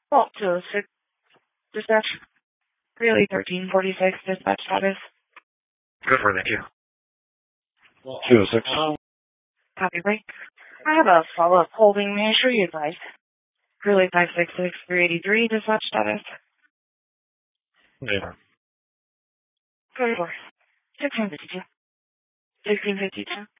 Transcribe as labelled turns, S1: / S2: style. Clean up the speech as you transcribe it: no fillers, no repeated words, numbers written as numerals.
S1: Well, 206 dispatch. Really 1346 dispatch status.
S2: Go for it, thank you.
S3: 206.
S1: Copy break. I have a follow-up holding. May I show you advice? Really 566 383 dispatch status.
S3: Yeah.
S1: 44. 1652. 1652.